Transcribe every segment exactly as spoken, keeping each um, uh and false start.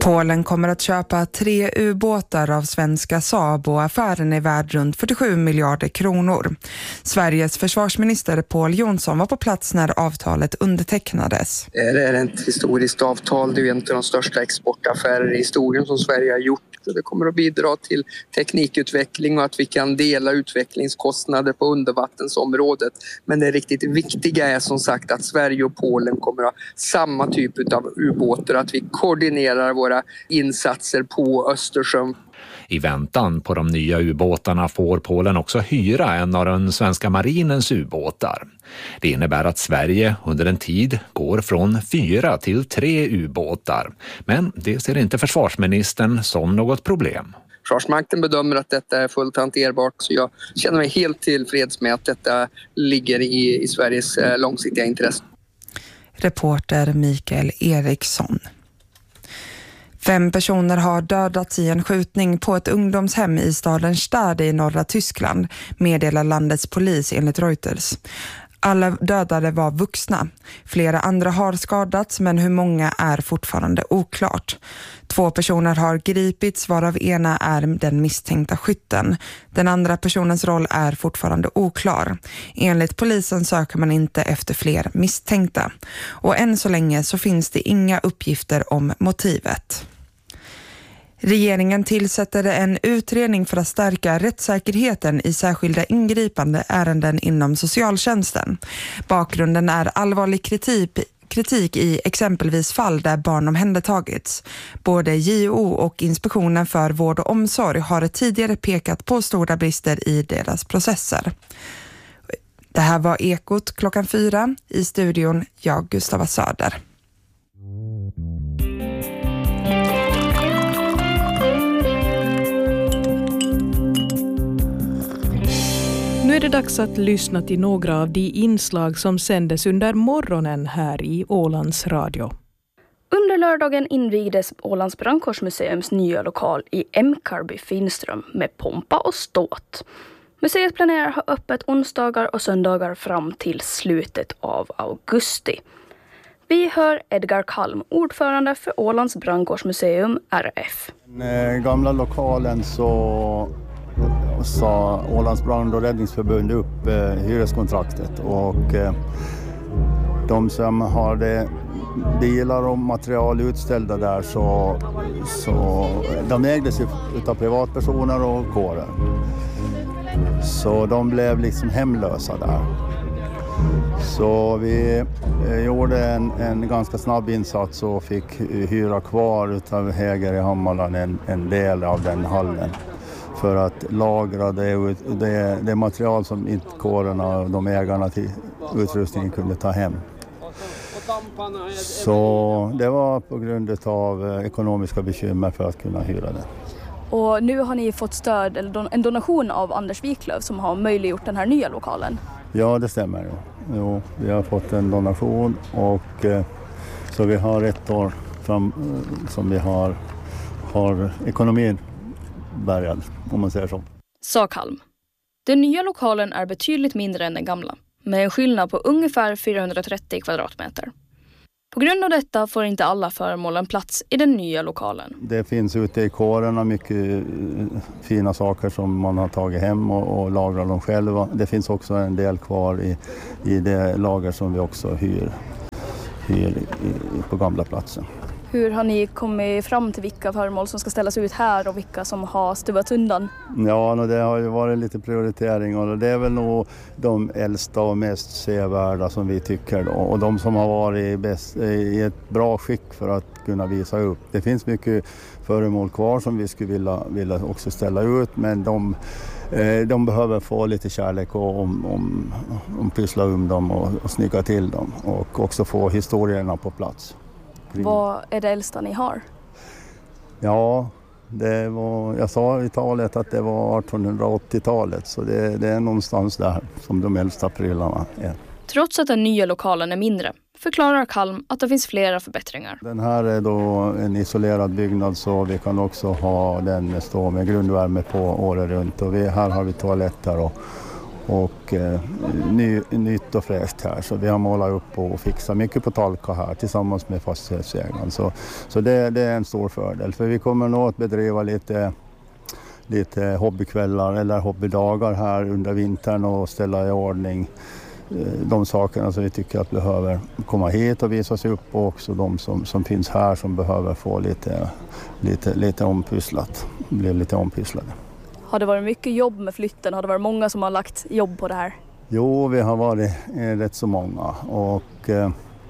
Polen kommer att köpa tre ubåtar av svenska Saab och affären är värd runt fyrtiosju miljarder kronor. Sveriges försvarsminister Pål Jonsson var på plats när avtalet undertecknades. Det är ett historiskt avtal, det är en av de största exportaffärer i historien som Sverige har gjort. Det kommer att bidra till teknikutveckling och att vi kan dela utvecklingskostnader på undervattensområdet. Men det riktigt viktiga är som sagt att Sverige och Polen kommer att ha samma typ av ubåtar, att vi koordinerar våra insatser på Östersjön. I väntan på de nya ubåtarna får Polen också hyra en av den svenska marinens ubåtar. Det innebär att Sverige under en tid går från fyra till tre ubåtar. Men det ser inte försvarsministern som något problem. Försvarsmakten bedömer att detta är fullt hanterbart, så jag känner mig helt tillfreds med att detta ligger i, i Sveriges långsiktiga intresse. Reporter Mikael Eriksson. Fem personer har dödats i en skjutning på ett ungdomshem i staden Stade i norra Tyskland, meddelar landets polis enligt Reuters. Alla dödade var vuxna. Flera andra har skadats, men hur många är fortfarande oklart. Två personer har gripits, varav ena är den misstänkta skytten. Den andra personens roll är fortfarande oklar. Enligt polisen söker man inte efter fler misstänkta. Och än så länge så finns det inga uppgifter om motivet. Regeringen tillsätter en utredning för att stärka rättssäkerheten i särskilda ingripande ärenden inom socialtjänsten. Bakgrunden är allvarlig kritik, kritik i exempelvis fall där barn omhändertagits. Både J O och Inspektionen för vård och omsorg har tidigare pekat på stora brister i deras processer. Det här var Ekot klockan fyra. I studion, jag Gustava Söder. Nu är det dags att lyssna till några av de inslag som sändes under morgonen här i Ålands Radio. Under lördagen invigdes Ålands brandkårsmuseums nya lokal i Emkarby Finström med pompa och ståt. Museet planerar ha öppet onsdagar och söndagar fram till slutet av augusti. Vi hör Edgar Kalm, ordförande för Ålands brandkårsmuseum R F. Den gamla lokalen så sa Ålands brand- och räddningsförbund upp eh, hyreskontraktet och eh, de som hade bilar och material utställda där så, så de ägdes ju utav privatpersoner och kårer. Så de blev liksom hemlösa där. Så vi eh, gjorde en, en ganska snabb insats och fick hyra kvar utav Häger i Hammarland en, en del av den hallen. För att lagra det, det, det material som inte kårerna och de ägarna till utrustningen kunde ta hem. Så det var på grund av ekonomiska bekymmer för att kunna hyra det. Och nu har ni fått stöd, eller en donation av Anders Wiklöf som har möjliggjort den här nya lokalen. Ja, det stämmer. Jo. Jo, vi har fått en donation och så vi har ett år fram som vi har, har ekonomin bärgad, om man säger så. Sa Kalm. Den nya lokalen är betydligt mindre än den gamla, med en skillnad på ungefär fyrahundratrettio kvadratmeter. På grund av detta får inte alla föremålen plats i den nya lokalen. Det finns ute i kårerna mycket fina saker som man har tagit hem och, och lagrar dem själva. Det finns också en del kvar i, i det lager som vi också hyr, hyr i, på gamla platsen. Hur har ni kommit fram till vilka föremål som ska ställas ut här och vilka som har stuvats undan? Ja, det har ju varit lite prioritering och det är väl nog de äldsta och mest sevärda som vi tycker då. Och de som har varit bäst, i ett bra skick för att kunna visa upp. Det finns mycket föremål kvar som vi skulle vilja, vilja också ställa ut, men de, de behöver få lite kärlek och om, om, om pyssla um dem och, och snygga till dem och också få historierna på plats. Vad är det äldsta ni har? Ja, det var, jag sa i talet att det var artonhundraåttiotalet, så det, det är någonstans där som de äldsta prylarna är. Trots att den nya lokalen är mindre förklarar Kalm att det finns flera förbättringar. Den här är då en isolerad byggnad så vi kan också ha den stå med grundvärme på året runt och vi, här har vi toaletter och, och eh, ny, nytt och fräscht här. Så vi har målat upp och fixat mycket på Talka här tillsammans med fastighetsägaren. Så, så det, det är en stor fördel, för vi kommer nog att bedriva lite, lite hobbykvällar eller hobbydagar här under vintern och ställa i ordning de sakerna som vi tycker att behöver komma hit och visa sig upp, och också de som, som finns här som behöver få lite, lite, lite ompysslat, bli lite ompysslade. Har det varit mycket jobb med flytten? Har det varit många som har lagt jobb på det här? Jo, vi har varit eh, rätt så många, och eh,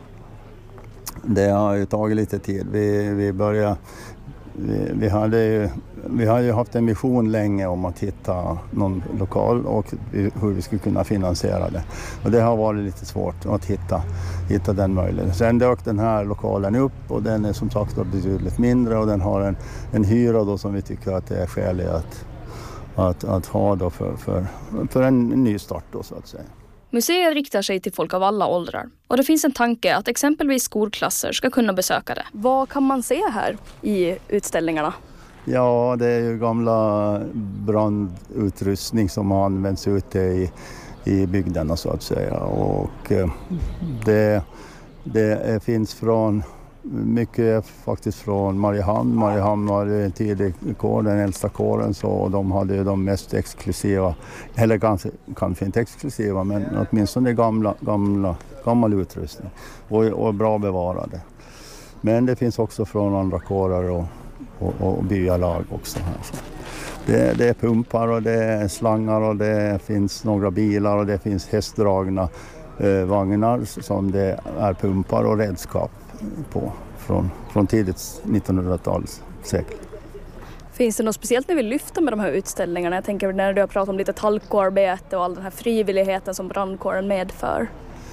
det har ju tagit lite tid. Vi, vi började Vi, vi, hade ju, vi har ju haft en vision länge om att hitta någon lokal och hur vi skulle kunna finansiera det. Och det har varit lite svårt att hitta, hitta den möjligheten. Sen dök den här lokalen upp, och den är som sagt betydligt mindre, och den har en, en hyra då som vi tycker att det är skäligt att, att, att ha då för, för, för en ny start då, så att säga. Museet riktar sig till folk av alla åldrar, och det finns en tanke att exempelvis skolklasser ska kunna besöka det. Vad kan man se här i utställningarna? Ja, det är ju gamla brandutrustning som har använts ute i, i bygderna, så att säga. Och det, det finns från mycket faktiskt från Mariehamn. Mariehamn var en tidig kår, den äldsta kåren, så de hade de mest exklusiva, eller kanske, kanske inte exklusiva, men åtminstone gamla, gamla, gammal utrustning och, och bra bevarade. Men det finns också från andra kårer och, och, och byalag också här. Så det, det är pumpar och det är slangar och det finns några bilar och det finns hästdragna eh, vagnar som det är pumpar och redskap på från, från tidigt nittonhundratalets sekel. Finns det något speciellt ni vill lyfta med de här utställningarna? Jag tänker när du har pratat om lite talkoarbete och all den här frivilligheten som brandkåren medför.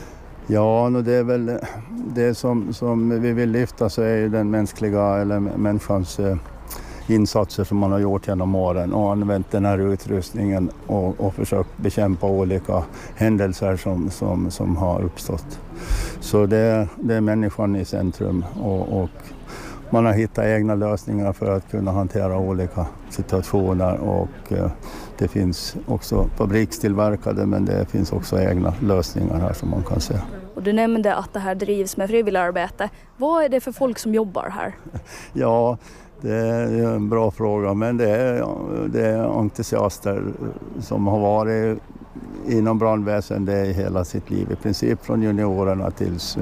Ja, det är väl det som, som vi vill lyfta, så är den mänskliga eller människans eh, insatser som man har gjort genom åren och använt den här utrustningen och, och försökt bekämpa olika händelser som, som, som har uppstått. Så det, det är människan i centrum, och, och man har hittat egna lösningar för att kunna hantera olika situationer, och eh, det finns också fabrikstillverkade, men det finns också egna lösningar här som man kan se. Och du nämnde att det här drivs med frivilligarbete. Vad är det för folk som jobbar här? Ja, det är en bra fråga, men det är, det är entusiaster som har varit inom brandväsendet i hela sitt liv. I princip från juniorerna tills,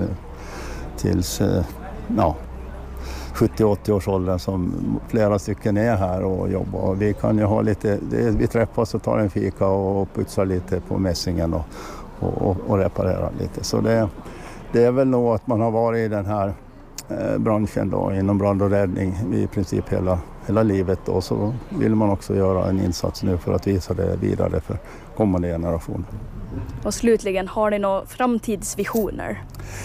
tills ja, sjuttio-åttio års åldern, som flera stycken är här och jobbar. Och vi kan ju ha lite, det, vi träffas och tar en fika och putsar lite på mässingen och, och, och reparerar lite. Så det, det är väl nog att man har varit i den här eh, branschen då, inom brand och räddning i princip hela, hela livet. Och så vill man också göra en insats nu för att visa det vidare för kommande generationer. Och slutligen, har ni några framtidsvisioner?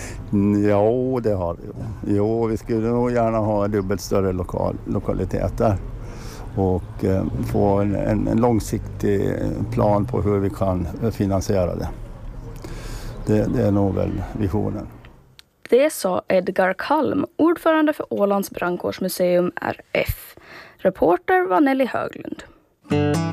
Ja, det har vi. Jo, vi skulle nog gärna ha en dubbelt större lokal, lokalitet där och eh, få en, en, en långsiktig plan på hur vi kan finansiera det. Det, det är nog väl visionen. Det sa Edgar Kalm, ordförande för Ålands brandkårsmuseum R F. Reporter var Nelly Höglund.